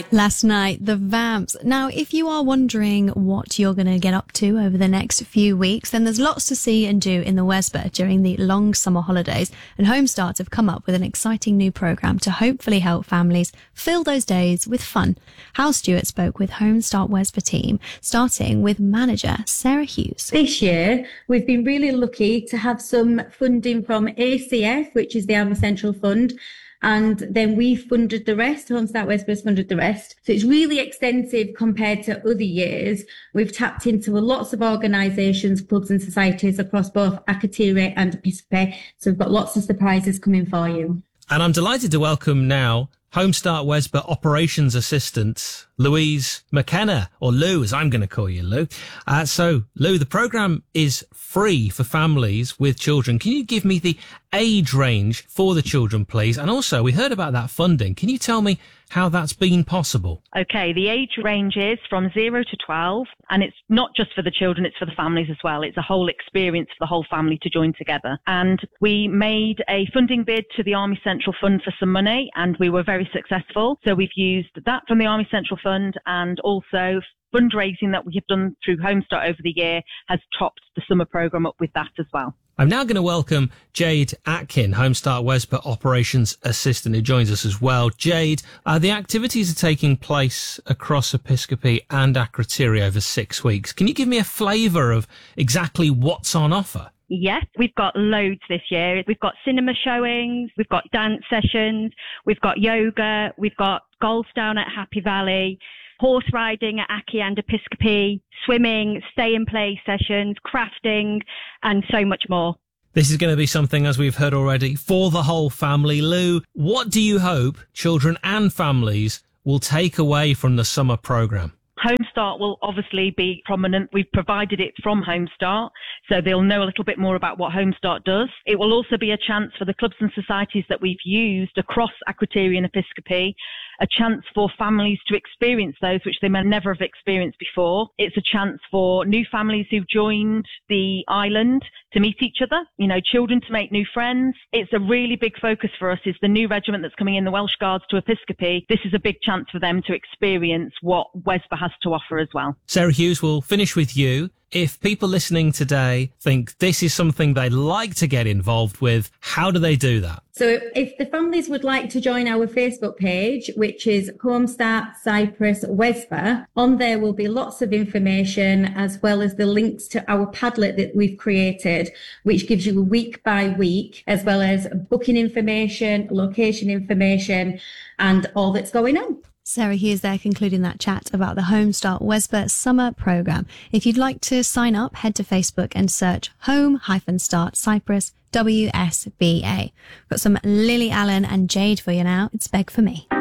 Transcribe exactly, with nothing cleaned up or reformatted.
Last night, the Vamps. Now, if you are wondering what you're going to get up to over the next few weeks, then there's lots to see and do in the Wesba during the long summer holidays, and Homestart have come up with an exciting new programme to hopefully help families fill those days with fun. Hal Stewart spoke with Homestart Wesba team, starting with manager Sarah Hughes. This year, we've been really lucky to have some funding from A C F, which is the Army Central Fund, and then we funded the rest. Homestart Wesba has funded the rest. So it's really extensive compared to other years. We've tapped into lots of organisations, clubs and societies across both Akrotiri and Episcopi. So we've got lots of surprises coming for you. And I'm delighted to welcome now Homestart Wesba Operations Assistant Louise McKenna, or Lou, as I'm going to call you, Lou. Uh, so, Lou, the programme is free for families with children. Can you give me the age range for the children, please? And also, we heard about that funding. Can you tell me how that's been possible? Okay, the age range is from zero to twelve, and it's not just for the children, it's for the families as well. It's a whole experience for the whole family to join together. And we made a funding bid to the Army Central Fund for some money, and we were very successful. So we've used that from the Army Central Fund, and also fundraising that we have done through Homestart over the year has topped the summer programme up with that as well. I'm now going to welcome Jade Atkin, Homestart Wesba Operations Assistant, who joins us as well. Jade, uh, the activities are taking place across Episcopi and Akrotiri over six weeks. Can you give me a flavour of exactly what's on offer? Yes, we've got loads this year. We've got cinema showings, we've got dance sessions, we've got yoga, we've got golf down at Happy Valley, horse riding at Aki and Episcopi, swimming, stay and play sessions, crafting, and so much more. This is going to be something, as we've heard already, for the whole family. Lou, what do you hope children and families will take away from the summer programme? Homestart will obviously be prominent. We've provided it from Homestart, so they'll know a little bit more about what Homestart does. It will also be a chance for the clubs and societies that we've used across Akrotiri and Episcopi, a chance for families to experience those which they may never have experienced before. It's a chance for new families who've joined the island to meet each other, you know, children to make new friends. It's a really big focus for us is the new regiment that's coming in, the Welsh Guards to Episcopi. This is a big chance for them to experience what Wesba has to offer as well. Sarah Hughes, we'll finish with you. If people listening today think this is something they'd like to get involved with, how do they do that? So if the families would like to join our Facebook page, which is Homestart Cyprus Wesba, on there will be lots of information as well as the links to our Padlet that we've created, which gives you week by week, as well as booking information, location information, and all that's going on. Sarah Hughes there concluding that chat about the Homestart Wesba summer programme. If you'd like to sign up, head to Facebook and search Home-Start Cyprus W S B A. Got some Lily Allen and Jade for you now. It's Beg for Me.